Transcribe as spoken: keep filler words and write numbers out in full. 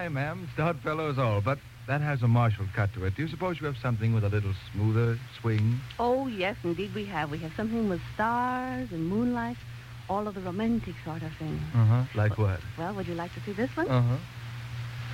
Aye, ma'am. Stout fellows all. But that has a martial cut to it. Do you suppose you have something with a little smoother swing? Oh, yes, indeed we have. We have something with stars and moonlight, all of the romantic sort of thing. Uh-huh. Like well, what? Well, would you like to see this one? Uh-huh.